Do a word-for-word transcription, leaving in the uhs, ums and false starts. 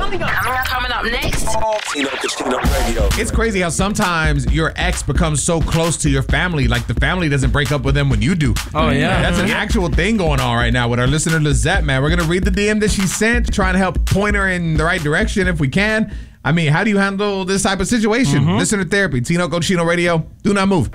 Coming up. Coming up next. Tino Casino Radio. It's crazy how sometimes your ex becomes so close to your family, like the family doesn't break up with them when you do. Oh, yeah. That's an actual thing going on right now with our listener Lizette, man. We're going to read the D M that she sent, trying to help point her in the right direction if we can. I mean, how do you handle this type of situation? Mm-hmm. Listener therapy, Tino Cochino Radio. Do not move.